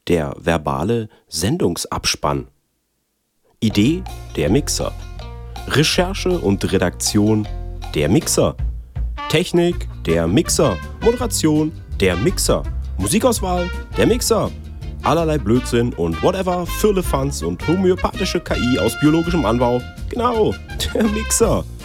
der verbale Sendungsabspann. Idee, der Mixer. Recherche und Redaktion, der Mixer. Technik, der Mixer. Moderation, der Mixer. Musikauswahl, der Mixer. Allerlei Blödsinn und whatever, Firlefanz und homöopathische KI aus biologischem Anbau. Genau, der Mixer.